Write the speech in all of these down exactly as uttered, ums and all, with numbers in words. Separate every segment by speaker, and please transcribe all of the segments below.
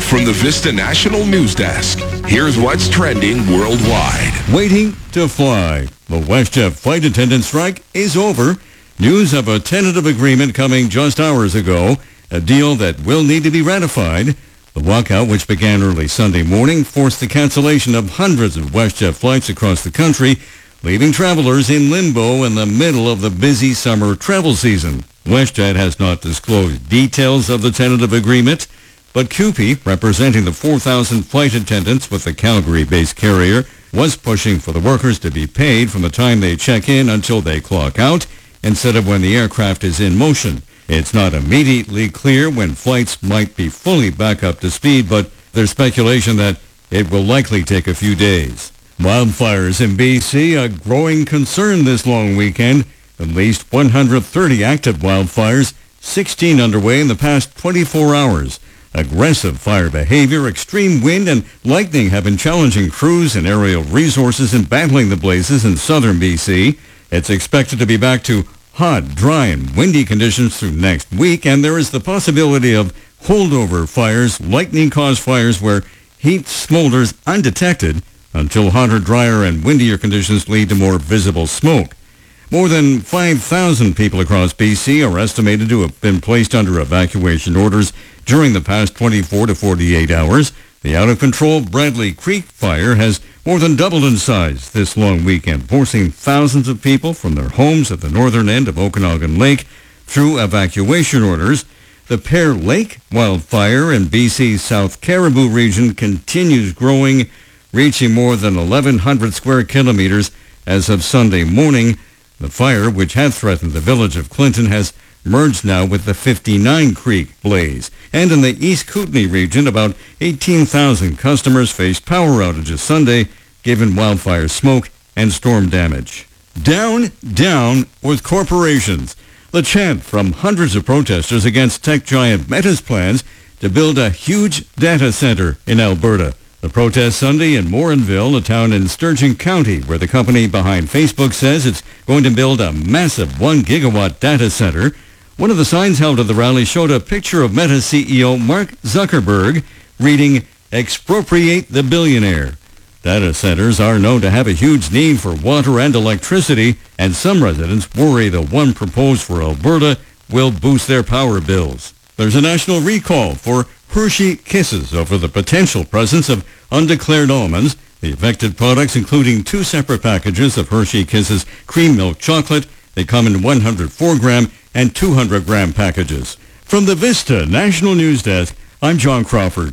Speaker 1: From the Vista National News Desk, here's what's trending worldwide.
Speaker 2: Waiting to fly. The WestJet flight attendant strike is over. News of a tentative agreement coming just hours ago, a deal that will need to be ratified. The walkout, which began early Sunday morning, forced the cancellation of hundreds of WestJet flights across the country, leaving travelers in limbo in the middle of the busy summer travel season. WestJet has not disclosed details of the tentative agreement, but C U P E, representing the four thousand flight attendants with the Calgary-based carrier, was pushing for the workers to be paid from the time they check in until they clock out, instead of when the aircraft is in motion. It's not immediately clear when flights might be fully back up to speed, but there's speculation that it will likely take a few days. Wildfires in B C, a growing concern this long weekend. At least one hundred thirty active wildfires, sixteen underway in the past twenty-four hours. Aggressive fire behavior, extreme wind, and lightning have been challenging crews and aerial resources in battling the blazes in southern B C. It's expected to be back to hot, dry, and windy conditions through next week, and there is the possibility of holdover fires, lightning-caused fires where heat smolders undetected until hotter, drier, and windier conditions lead to more visible smoke. More than five thousand people across B C are estimated to have been placed under evacuation orders during the past twenty-four to forty-eight hours. The out-of-control Bradley Creek fire has more than doubled in size this long weekend, forcing thousands of people from their homes at the northern end of Okanagan Lake through evacuation orders. The Pear Lake wildfire in B C's South Caribou region continues growing, reaching more than eleven hundred square kilometers as of Sunday morning. The fire, which had threatened the village of Clinton, has merged now with the fifty-nine Creek blaze. And in the East Kootenay region, about eighteen thousand customers faced power outages Sunday, given wildfire smoke and storm damage. Down, down with corporations. The chant from hundreds of protesters against tech giant Meta's plans to build a huge data center in Alberta. The protest Sunday in Morinville, a town in Sturgeon County, where the company behind Facebook says it's going to build a massive one gigawatt data center. One of the signs held at the rally showed a picture of Meta C E O Mark Zuckerberg reading, "Expropriate the billionaire." Data centers are known to have a huge need for water and electricity, and some residents worry the one proposed for Alberta will boost their power bills. There's a national recall for Hershey Kisses over the potential presence of undeclared almonds. The affected products, including two separate packages of Hershey Kisses cream milk chocolate. They come in one hundred four gram and two hundred gram packages. From the Vista National News Desk, I'm John Crawford.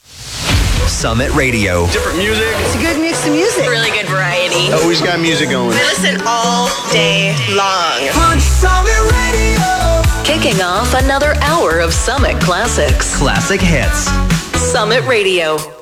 Speaker 3: Summit Radio.
Speaker 4: Different music.
Speaker 5: It's a good mix of music.
Speaker 6: Really good variety.
Speaker 4: Always got music going.
Speaker 6: I listen all day long.
Speaker 5: On Summit Radio.
Speaker 6: Kicking off another hour of Summit Classics.
Speaker 3: Classic hits.
Speaker 6: Summit Radio.